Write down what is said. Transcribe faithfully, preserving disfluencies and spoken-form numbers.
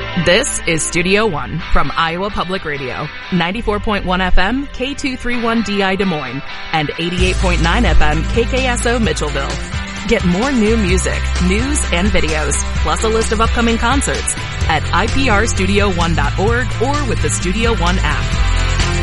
This is Studio One from Iowa Public Radio, ninety-four point one F M, K two thirty-one D I Des Moines, and eighty-eight point nine F M, K K S O Mitchellville. Get more new music, news, and videos, plus a list of upcoming concerts at I P R studio one dot org or with the Studio One app.